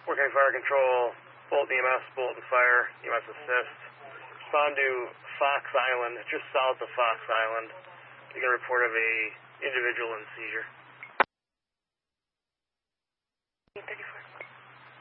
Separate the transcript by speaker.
Speaker 1: County Fire Control, Bolton EMS, Bolton Fire, EMS Assist. Respond to Fox Island, just south of Fox Island. You get a report of a individual in seizure.
Speaker 2: 34.